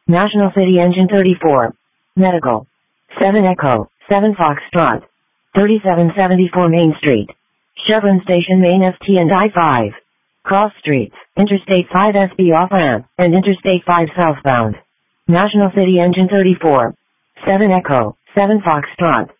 National City Engine 34. Medical. 7 Echo, 7 Foxtrot. 3774 Main Street. Chevron Station Main FT and I-5. Cross Streets, Interstate 5 SB off-ramp, and Interstate 5 southbound. National City Engine 34. 7 Echo, 7 Foxtrot.